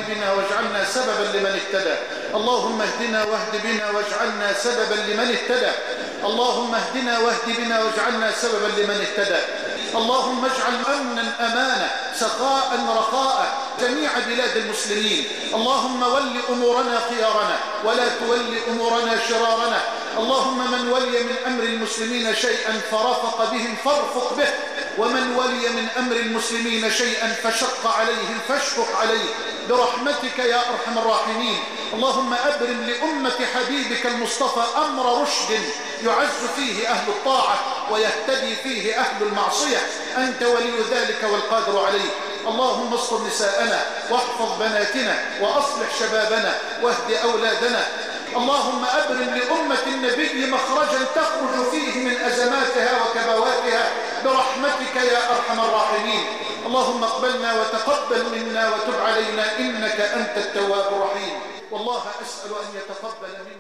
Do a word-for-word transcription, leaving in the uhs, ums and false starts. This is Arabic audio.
بنا واجعلنا سببا لمن اهتدى. اللهم اهدنا واهد بنا واجعلنا سببا لمن اهتدى. اللهم اهدنا واهد بنا واجعلنا سببا لمن اهتدى. اللهم اجعل أمنا أمانا سخاء رخاء جميع بلاد المسلمين. اللهم ول أمورنا خيارنا ولا تول أمورنا شرارنا. اللهم من ولي من أمر المسلمين شيئا فرفق بهم فارفق به، ومن ولي من أمر المسلمين شيئا فشق عليهم فاشفق عليه برحمتك يا أرحم الراحمين. اللهم أبرم لأمة حبيبك المصطفى أمر رشد يعز فيه أهل الطاعة ويهتدي فيه أهل المعصية. أنت ولي ذلك والقادر عليه. اللهم استر نساءنا واحفظ بناتنا وأصلح شبابنا واهد أولادنا. اللهم أبرم لأمة النبي مخرجا تخرج فيه من أزماتها وكبواتها برحمتك يا أرحم الراحمين. اللهم اقبلنا وتقبل منا وتب علينا إنك أنت التواب الرحيم. والله أسأل أن يتقبل منا